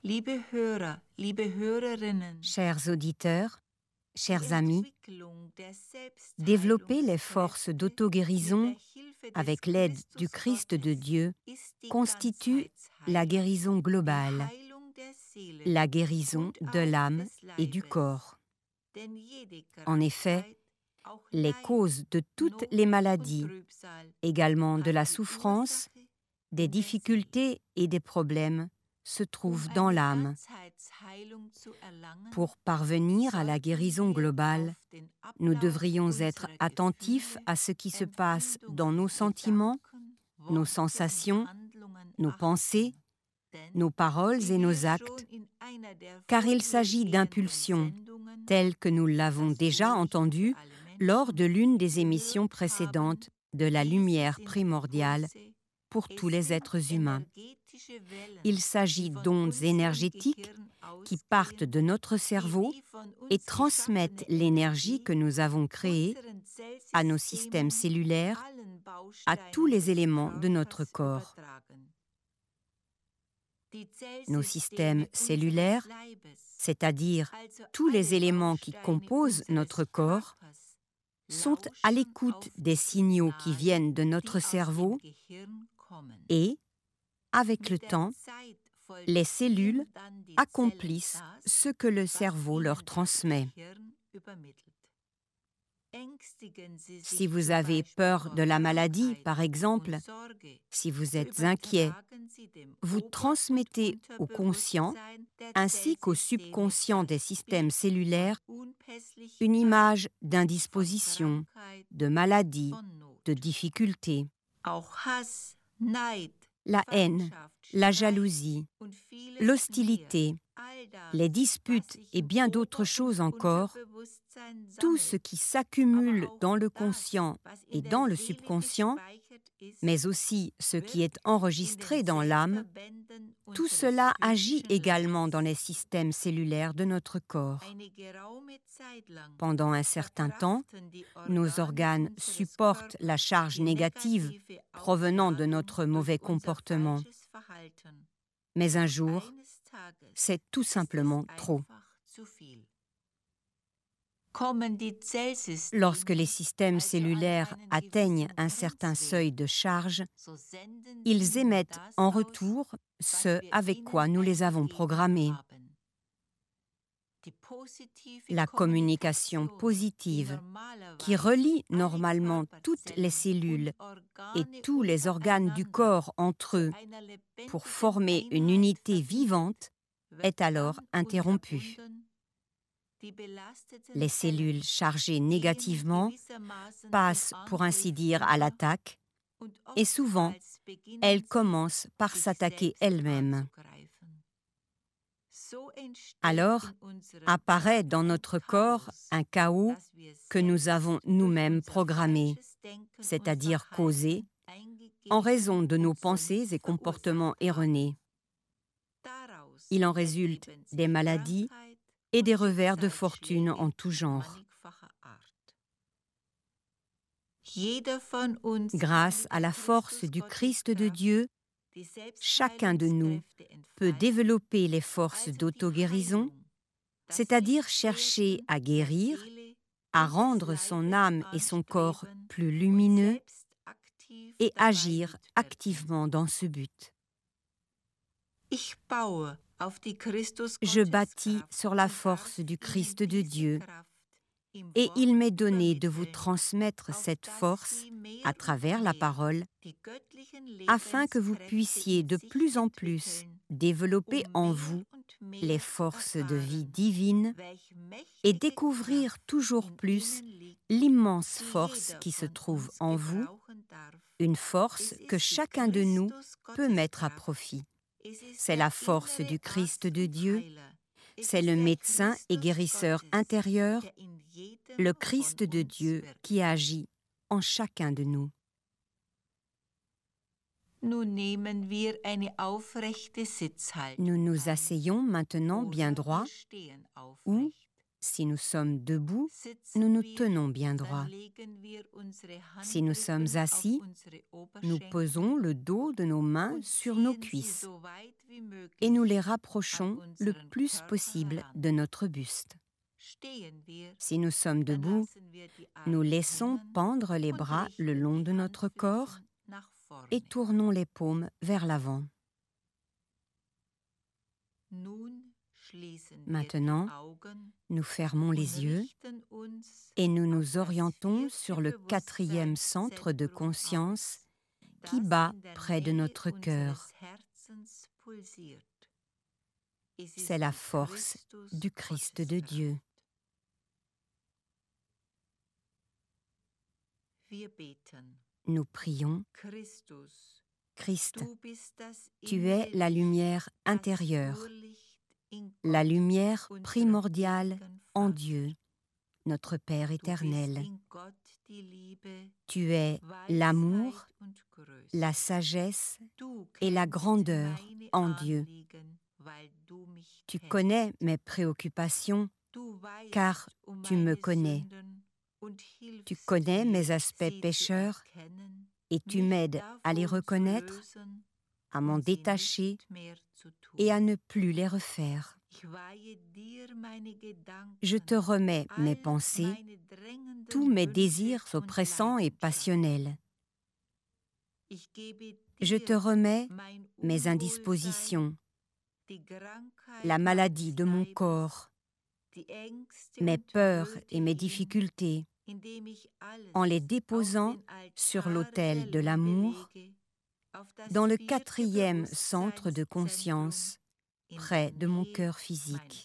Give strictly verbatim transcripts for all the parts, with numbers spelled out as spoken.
Liebe Hörer, liebe Hörerinnen, Chers auditeurs, die chers amis, Entwicklung der développer les forces Selbstheilungskräfte d'auto-guérison mit der Hilfe des avec l'aide du Christ de Christusgottes Dieu ist die constitue la Ganzheitsheilung, guérison die globale, Heilung der Seele la guérison und de auch l'âme des et du Leibes. corps. Denn jede En effet, Krankheit, auch les Leid, causes de toutes Not les und maladies, Trübsal, également de hat la die souffrance, Ursache des in der Seele. difficultés et des problèmes, se Um trouvent dans eine l'âme. Ganzheitsheilung zu erlangen, Pour parvenir à la sollten guérison wir globale, auf den nous Ablauf devrions être unserer attentifs Gefühle, à ce qui se passe dans Empfindungen, nos sentiments, Gedanken, nos Worte sensations, und Handlungen nos achten. pensées, Denn, nos paroles wie et wir nos actes, schon in einer der car il s'agit vorhergehenden d'impulsions, Sendungen, telles que nous l'avons das déjà Wohl entendu für alle lors de Menschen, l'une des émissions gehört précédentes haben, de la dies lumière sind primordiale Impulse, pour es tous les sind êtres humains. energetische Wellen, Il die s'agit von d'ondes unserem énergétiques Gehirn qui partent ausgehen, de notre die cerveau wie von et uns transmettent geschaffene l'énergie Energie que nous avons créée unseren à nos systèmes Zellsystemen, cellulaires, allen à tous Bausteinen les des éléments de notre Körpers corps. übertragen. Die Nos Zellsysteme systèmes unseres cellulaires, Leibes, c'est-à-dire also tous les alle éléments qui Bausteine composent unseres notre corps, Körpers, sont à lauschen l'écoute auf des die signaux qui Signale, viennent de die notre aus cerveau dem Gehirn kommen. et, avec le Mit der temps, Zeit les cellules vollziehen dann die Zellen accomplissent das, ce que le was cerveau ihnen leur das transmet. Gehirn übermittelt. Ängstigen Sie Si sich vous zum avez Beispiel peur vor de la maladie, Krankheit par und exemple, Sorge, si vous so êtes inquiet, übertragen Sie dem vous Ober- und transmettez au conscient Unterbewusstsein der ainsi qu'au Zellsysteme subconscient des das systèmes Bild cellulaires von une Unpässlichkeit, image von d'indisposition, Krankheit, de maladie, von Not. de difficulté. Auch Hass, Neid, La haine, Feindschaft, la Streit jalousie, und vieles l'hostilité, mehr, all das, les was disputes sich et im bien Ober- d'autres und choses encore, Unterbewusstsein tout ce sammelt, qui s'accumule aber auch dans le das, conscient was in et der dans le Seele subconscient, gespeichert ist, mais aussi ce qui est wirkt in enregistré den dans l'âme, Zellverbänden tout unseres cela agit physischen également dans Leibes. les systèmes cellulaires de notre corps. Eine geraume Zeit lang Pendant un certain temps, verkraften die nos Organe organes unseres supportent la Körpers charge die négative negative provenant de Aufladung notre durch mauvais unser comportement. falsches Verhalten. Mais un Doch jour, eines Tages c'est tout ist es simplement trop. einfach zu viel. Kommen die Zellsysteme Lorsque les systèmes also an cellulaires einen atteignent gewissen un certain Grenzwert, seuil de charge, so senden ils sie nur émettent das en aus, retour was ce wir avec ihnen quoi nous les avons eingegeben programmés. haben. Die positive La communication positive qui relie normalement toutes les cellules et tous les organes du corps entre eux pour former une unité vivante est alors interrompue. Les cellules chargées négativement passent, pour ainsi dire, à l'attaque et souvent, elles commencent par s'attaquer elles-mêmes. Alors, apparaît dans notre corps un chaos que nous avons nous-mêmes programmé, c'est-à-dire causé, en raison de nos pensées et comportements erronés. Il en résulte des maladies et des revers de fortune en tout genre. Grâce à la force du Christ de Dieu, chacun de nous peut développer les forces d'auto-guérison, c'est-à-dire chercher à guérir, à rendre son âme et son corps plus lumineux et agir activement dans ce but. Je bâtis sur la force du Christ de Dieu et il m'est donné de vous transmettre cette force à travers la parole afin que vous puissiez de plus en plus développer en vous les forces de vie divine et découvrir toujours plus l'immense force qui se trouve en vous, une force que chacun de nous peut mettre à profit. C'est la force du Christ de Dieu, c'est le médecin et guérisseur intérieur, le Christ de Dieu qui agit en chacun de nous. Nous nous asseyons maintenant bien droit ou, Si nous sommes debout, nous nous tenons bien droit. Si nous sommes assis, nous posons le dos de nos mains sur nos cuisses et nous les rapprochons le plus possible de notre buste. Si nous sommes debout, nous laissons pendre les bras le long de notre corps et tournons les paumes vers l'avant. Maintenant, nous fermons les yeux et nous nous orientons sur le quatrième centre de conscience qui bat près de notre cœur. C'est la force du Christ de Dieu. Nous prions. Christ, tu es la lumière intérieure, la lumière primordiale en Dieu, notre Père éternel. Tu es l'amour, la sagesse et la grandeur en Dieu. Tu connais mes préoccupations, car tu me connais. Tu connais mes aspects pécheurs et tu m'aides à les reconnaître, à m'en détacher et à ne plus les refaire. Je te remets mes pensées, tous mes désirs oppressants et passionnels. Je te remets mes indispositions, la maladie de mon corps, mes peurs et mes difficultés, en les déposant sur l'autel de l'amour, dans le quatrième centre de conscience, près de mon cœur physique.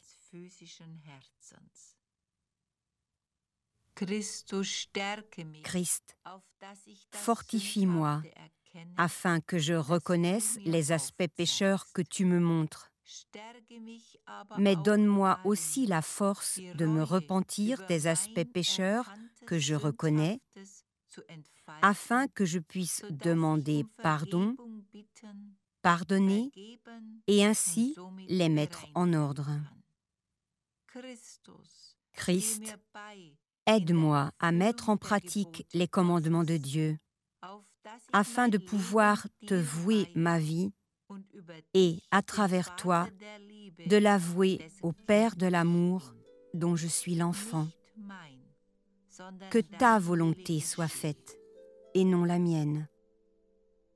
Christ, fortifie-moi, afin que je reconnaisse les aspects pécheurs que tu me montres. Mais donne-moi aussi la force de me repentir des aspects pécheurs que je reconnais, afin que je puisse demander pardon, pardonner et ainsi les mettre en ordre. Christ, aide-moi à mettre en pratique les commandements de Dieu, afin de pouvoir te vouer ma vie et, à travers toi, de la vouer au Père de l'amour dont je suis l'enfant. Que ta volonté soit faite et non la mienne.